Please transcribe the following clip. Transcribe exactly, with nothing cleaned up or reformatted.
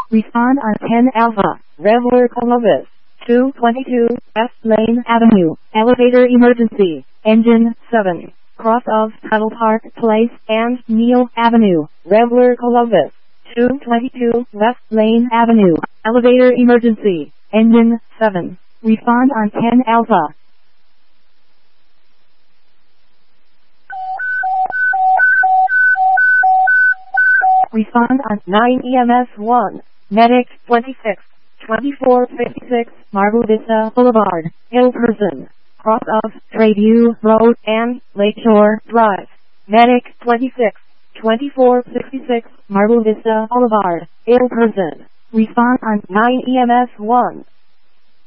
Respond on ten Alpha, Reveler Columbus, two twenty-two, West Lane Avenue, elevator emergency, engine seven, cross of Tuttle Park Place and Neal Avenue, Reveler Columbus, two twenty-two, West Lane Avenue, elevator emergency, engine seven. Respond on ten Alpha. Respond on nine E M S one, Medic twenty-six, twenty-four fifty-six, Marble Vista Boulevard, Hill Person, cross of Trayview Road and Lakeshore Drive. Medic twenty-six, twenty-four sixty-six, Marble Vista Boulevard, Hill Person. Respond on nine E M S one.